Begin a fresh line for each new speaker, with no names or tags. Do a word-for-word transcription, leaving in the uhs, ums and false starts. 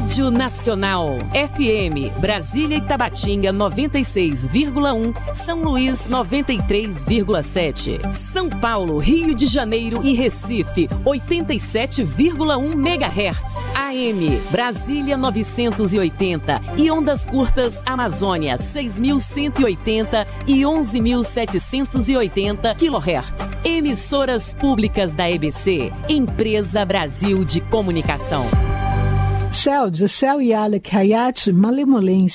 Rádio Nacional. F M, Brasília e Tabatinga noventa e seis vírgula um, São Luís noventa e três vírgula sete. São Paulo, Rio de Janeiro e Recife oitenta e sete vírgula um megahertz. A M, Brasília novecentos e oitenta e ondas curtas Amazônia seis mil cento e oitenta e onze mil setecentos e oitenta kilohertz. Emissoras públicas da E B C, Empresa Brasil de Comunicação.
Céu de Céu e Alec Hayat Malemolência.